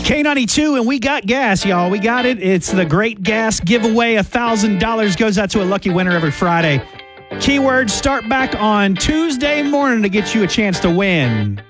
K92, and we got gas, y'all. We got it. It's the Great Gas Giveaway. $1,000 goes out to a lucky winner every Friday. Keyword, start back on Tuesday morning to get you a chance to win.